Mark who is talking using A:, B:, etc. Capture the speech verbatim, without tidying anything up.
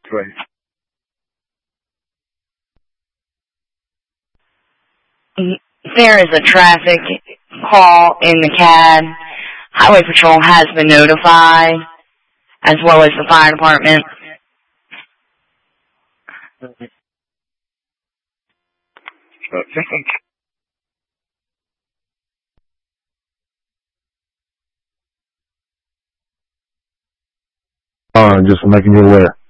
A: Great.
B: There is a traffic call in the cab. Highway Patrol has been notified, as well as the fire department.
A: Uh, just making you aware.